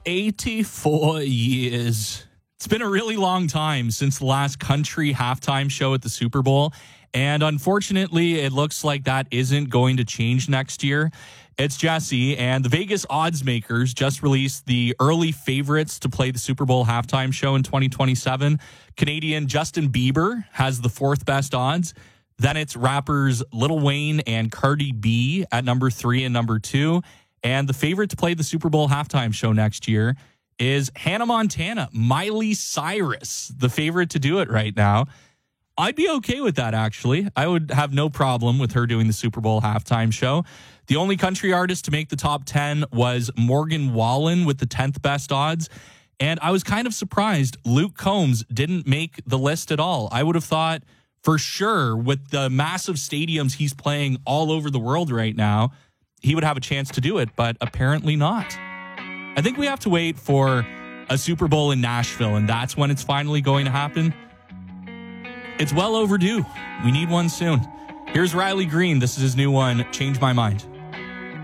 84 years. It's been a really long time since the last country halftime show at the Super Bowl. And unfortunately, it looks like that isn't going to change next year. It's Jesse, and the Vegas odds makers just released the early favorites to play the Super Bowl halftime show in 2027. Canadian Justin Bieber has the fourth best odds. Then it's rappers Lil Wayne and Cardi B at number 3 and number 2. And the favorite to play the Super Bowl halftime show next year is Hannah Montana, Miley Cyrus, the favorite to do it right now. I'd be okay with that, actually. I would have no problem with her doing the Super Bowl halftime show. The only country artist to make the top 10 was Morgan Wallen with the 10th best odds. And I was kind of surprised Luke Combs didn't make the list at all. I would have thought for sure with the massive stadiums he's playing all over the world right now, he would have a chance to do it, but apparently not. I think we have to wait for a Super Bowl in Nashville, and that's when it's finally going to happen. It's well overdue. We need one soon. Here's Riley Green. This is his new one, Change My Mind.